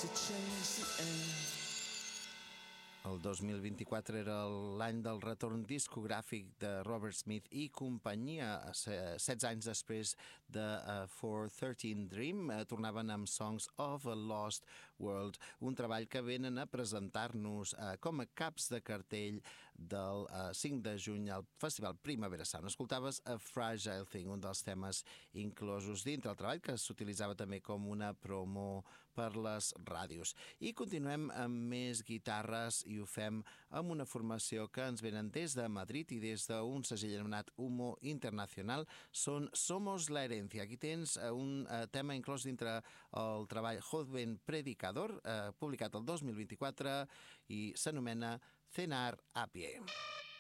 to change the end. El 2024 era l'any del retorn discogràfic de Robert Smith i companyia. 16 anys després de 413 Dream tornaven amb Songs of a Lost World, un treball que venen a presentar-nos com a caps de cartell del 5 de juny al Festival Primavera Sound. Escoltaves A Fragile Thing, un dels temes inclosos dintre el treball, que s'utilitzava també com una promo per les ràdios. I continuem amb més guitarres i ho fem amb una formació que ens venen des de Madrid i des d'un segell anomenat Humo Internacional. Són Somos la Herencia. Aquí tens un tema inclòs dintre el treball Joven Predicador, publicat el 2024 i s'anomena Cenar a Pie.